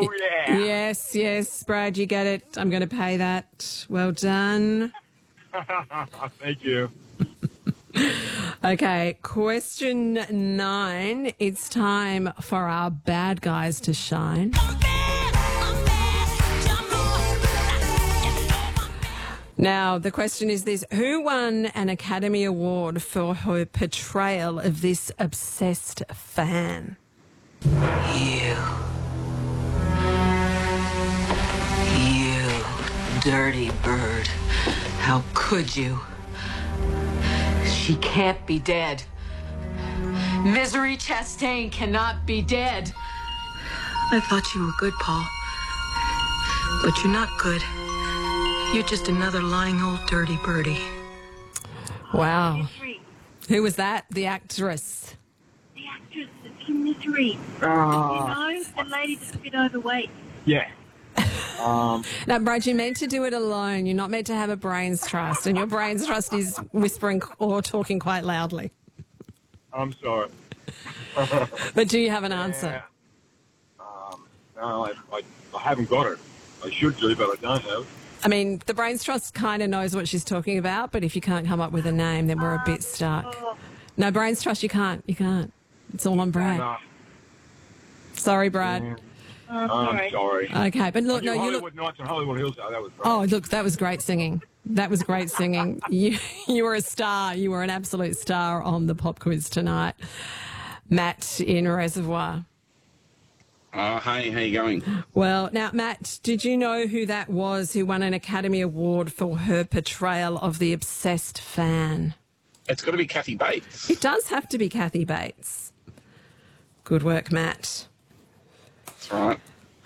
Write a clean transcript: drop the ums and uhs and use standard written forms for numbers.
Oh, yeah. Yes, Brad, you get it. I'm going to pay that. Well done. Thank you. Okay, question 9. It's time for our bad guys to shine. Now, the question is this. Who won an Academy Award for her portrayal of this obsessed fan? You dirty bird. How could you? She can't be dead. Misery Chastain cannot be dead. I thought you were good, Paul. But you're not good. You're just another lying old dirty birdie. Wow. Who was that? The actress. The actress that's in Misery. You know, the lady that's a bit overweight. Yeah. Now, Brad, you're meant to do it alone. You're not meant to have a brains trust, and your brains trust is whispering or talking quite loudly. I'm sorry. But do you have an answer? No, I haven't got it. I should do, but I don't have. I mean, the brains trust kind of knows what she's talking about, but if you can't come up with a name, then we're a bit stuck. No, brains trust, you can't. It's all on Brad. No. Sorry, Brad. I'm sorry. Okay, but look, no, you Hollywood look. Nights and Hollywood Hills. Oh, that was great. Oh, look, that was great singing. You were a star. You were an absolute star on the pop quiz tonight. Matt in Reservoir. Hey, how you going? Well, now, Matt, did you know who that was who won an Academy Award for her portrayal of the obsessed fan? It's got to be Kathy Bates. It does have to be Kathy Bates. Good work, Matt. That's right.